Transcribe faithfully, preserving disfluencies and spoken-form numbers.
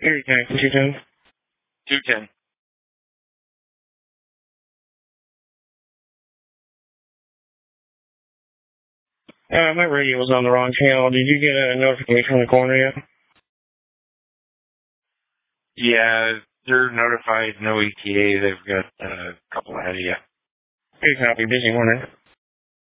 Erie County, two ten. two ten. Uh, my radio was on the wrong channel. Did you get a notification from the coroner yet? Yeah, they're notified, no E T A. They've got uh, a couple ahead of you. Good copy. Busy morning.